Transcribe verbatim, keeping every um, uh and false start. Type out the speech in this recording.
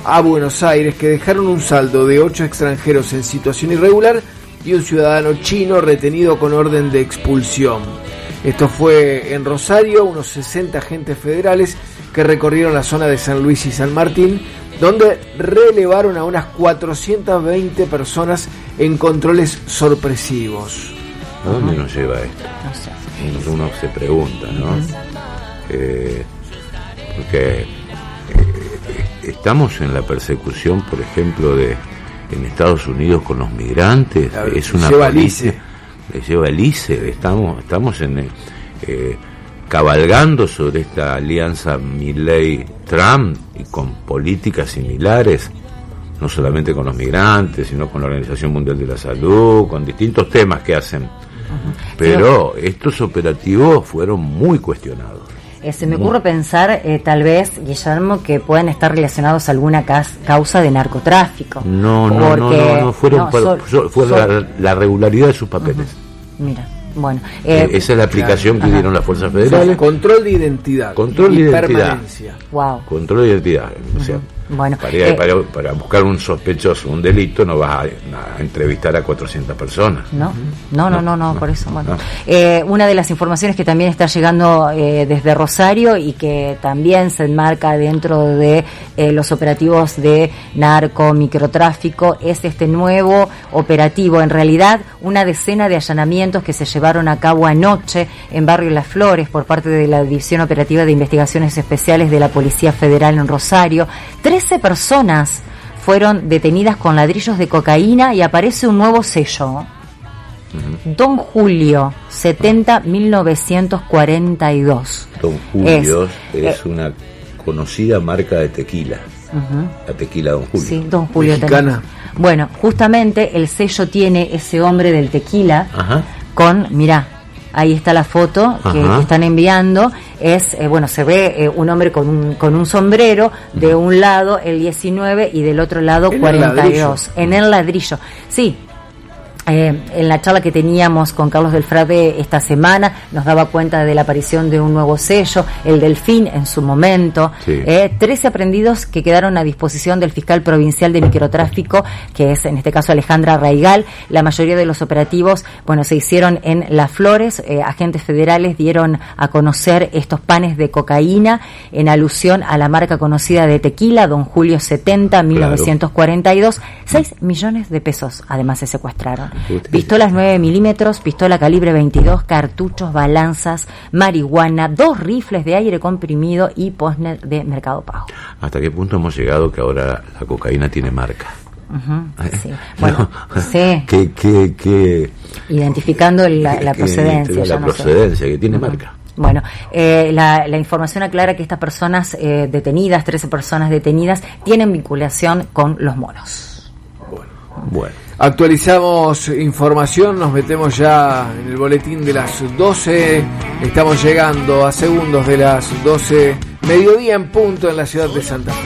a Buenos Aires, que dejaron un saldo de ocho extranjeros en situación irregular y un ciudadano chino retenido con orden de expulsión. Esto fue en Rosario, unos sesenta agentes federales que recorrieron la zona de San Luis y San Martín, donde relevaron a unas cuatrocientas veinte personas en controles sorpresivos. ¿A dónde nos lleva esto? No sé. Uno se pregunta, ¿no? Uh-huh. Eh, porque eh, estamos en la persecución, por ejemplo, de en Estados Unidos con los migrantes. Claro, es una lleva política, le lleva el I C E. Estamos, estamos en eh, cabalgando sobre esta alianza Milei-Trump y con políticas similares, no solamente con los migrantes, sino con la Organización Mundial de la Salud, con distintos temas que hacen. Uh-huh. Pero sí, estos operativos fueron muy cuestionados. Eh, se me ocurre pensar, eh, tal vez, Guillermo, que pueden estar relacionados a alguna cas- causa de narcotráfico. No, no, porque, no, no, no, fueron no, para, sol, fue sol, la, la regularidad de sus papeles. Uh-huh. Mira, bueno. Eh, Esa es la aplicación claro, que dieron las fuerzas federales. Control de identidad. Control de identidad. Permanencia. Wow. Control de identidad. O sea, uh-huh. bueno, para, ir, eh, para, para buscar un sospechoso, un delito, no vas a, a entrevistar a cuatrocientas personas. No, no, no, no, no, no por eso. Bueno, no. eh, una de las informaciones que también está llegando eh, desde Rosario y que también se enmarca dentro de eh, los operativos de narco, microtráfico, es este nuevo operativo. En realidad, una decena de allanamientos que se llevaron a cabo anoche en Barrio Las Flores por parte de la División Operativa de Investigaciones Especiales de la Policía Federal en Rosario. trece personas fueron detenidas con ladrillos de cocaína y aparece un nuevo sello. Uh-huh. Don Julio, setenta mil novecientos cuarenta y dos. Don Julio es, es eh, una conocida marca de tequila. Uh-huh. La tequila Don Julio. Sí, Don Julio mexicana. También. Bueno, justamente el sello tiene ese hombre del tequila. Ajá. Con, mirá, ahí está la foto que, que están enviando. Es, eh, bueno, se ve eh, un hombre con un, con un sombrero, de un lado el diecinueve y del otro lado en cuarenta y dos. En el ladrillo. Sí. Eh, en la charla que teníamos con Carlos del Frade esta semana nos daba cuenta de la aparición de un nuevo sello, el Delfín en su momento. Sí. eh, trece aprendidos que quedaron a disposición del fiscal provincial de microtráfico, que es en este caso Alejandra Raigal. La mayoría de los operativos, bueno, se hicieron en Las Flores. eh, agentes federales dieron a conocer estos panes de cocaína en alusión a la marca conocida de tequila, Don Julio setenta, mil novecientos cuarenta y dos. seis millones de pesos además se secuestraron. Pistolas nueve milímetros, pistola calibre veintidós, cartuchos, balanzas, marihuana, dos rifles de aire comprimido y postnet de Mercado Pago. ¿Hasta qué punto hemos llegado que ahora la cocaína tiene marca? Uh-huh, sí. Bueno, no, sí. Que, que, que, identificando la, la procedencia. La procedencia, no sé. Que tiene uh-huh. marca. Bueno, eh, la, la información aclara que estas personas eh, detenidas, trece personas detenidas, tienen vinculación con los monos. Bueno, bueno. Actualizamos información, nos metemos ya en el boletín de las doce, estamos llegando a segundos de las doce, mediodía en punto en la ciudad de Santa Fe.